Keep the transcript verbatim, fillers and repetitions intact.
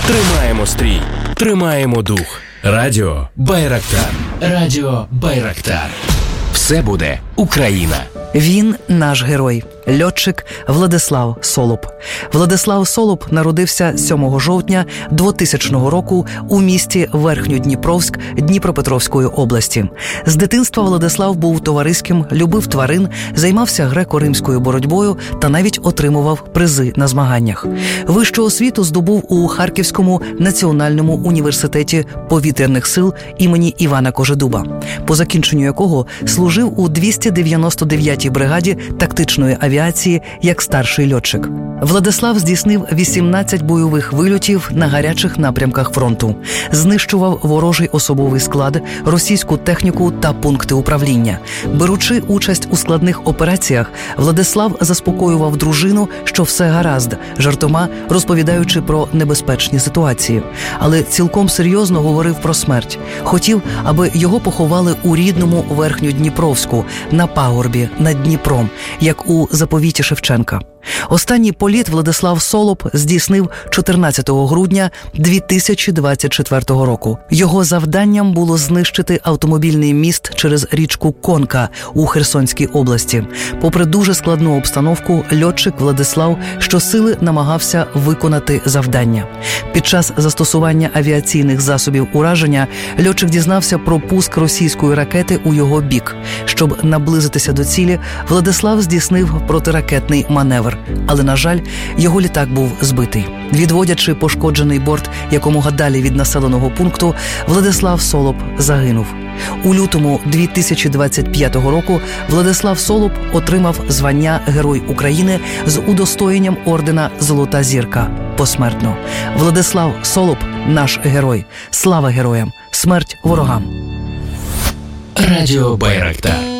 Тримаємо стрій, тримаємо дух. Радіо Байрактар. Радіо Байрактар. Все буде Україна. Він наш герой. Льотчик Владислав Солоб. Владислав Солоб народився сьомого жовтня двотисячного року у місті Верхньодніпровськ Дніпропетровської області. З дитинства Владислав був товариським, любив тварин, займався греко-римською боротьбою та навіть отримував призи на змаганнях. Вищу освіту здобув у Харківському національному університеті повітряних сил імені Івана Кожедуба, по закінченню якого служив у двісті дев'яносто дев'ятій бригаді тактичної авіації як старший льотчик. Владислав здійснив вісімнадцять бойових вильотів на гарячих напрямках фронту, знищував ворожий особовий склад, російську техніку та пункти управління. Беручи участь у складних операціях, Владислав заспокоював дружину, що все гаразд, жартома розповідаючи про небезпечні ситуації. Але цілком серйозно говорив про смерть. Хотів, аби його поховали у рідному Верхньодніпровську, на пагорбі над Дніпром, як у заповіті Шевченка. Останній політ Владислав Солоб здійснив чотирнадцятого грудня дві тисячі двадцять четвертого року. Його завданням було знищити автомобільний міст через річку Конка у Херсонській області. Попри дуже складну обстановку, льотчик Владислав щосили намагався виконати завдання. Під час застосування авіаційних засобів ураження льотчик дізнався про пуск російської ракети у його бік. Щоб наблизитися до цілі, Владислав здійснив протиракетний маневр. Але, на жаль, його літак був збитий. Відводячи пошкоджений борт якомога далі від населеного пункту, Владислав Солоб загинув. У лютому дві тисячі двадцять п'ятого року Владислав Солоб отримав звання Герой України з удостоєнням ордена «Золота зірка» посмертно. Владислав Солоб – наш герой. Слава героям! Смерть ворогам! Радіо Байрактар.